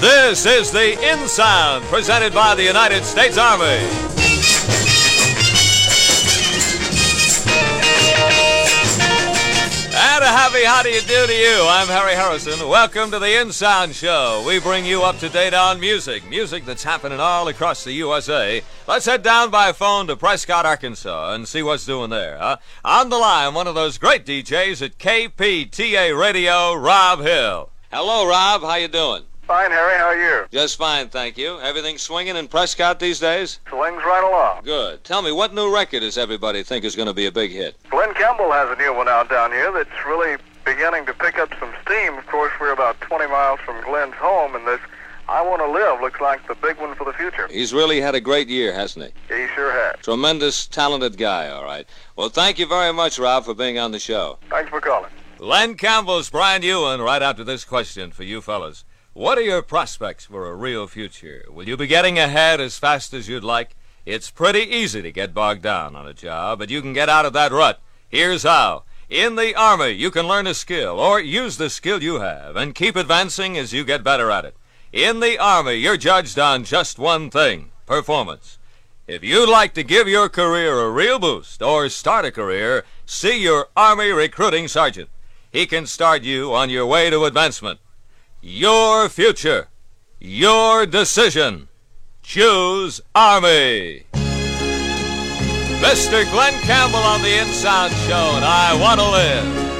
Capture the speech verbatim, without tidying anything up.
This is the In Sound, presented by the United States Army. And a happy how do you do to you. I'm Harry Harrison. Welcome to the In Sound Show. We bring you up to date on music, music that's happening all across the U S A. Let's head down by phone to Prescott, Arkansas, and see what's doing there. Huh? On the line, one of those great D Js at K P T A Radio, Rob Hill. Hello, Rob. How you doing? Fine, Harry. How are you? Just fine, thank you. Everything swinging in Prescott these days? Swings right along. Good. Tell me, what new record does everybody think is going to be a big hit? Glenn Campbell has a new one out down here that's really beginning to pick up some steam. Of course, we're about twenty miles from Glenn's home, and this I Want to Live looks like the big one for the future. He's really had a great year, hasn't he? He sure has. Tremendous, talented guy, all right. Well, thank you very much, Rob, for being on the show. Thanks for calling. Glenn Campbell's Brian Ewan right after this question for you fellas. What are your prospects for a real future? Will you be getting ahead as fast as you'd like? It's pretty easy to get bogged down on a job, but you can get out of that rut. Here's how. In the Army, you can learn a skill or use the skill you have and keep advancing as you get better at it. In the Army, you're judged on just one thing, performance. If you'd like to give your career a real boost or start a career, see your Army recruiting sergeant. He can start you on your way to advancement. Your future, your decision. Choose Army. Mister Glenn Campbell on the In Sound Show, and I Want to Live.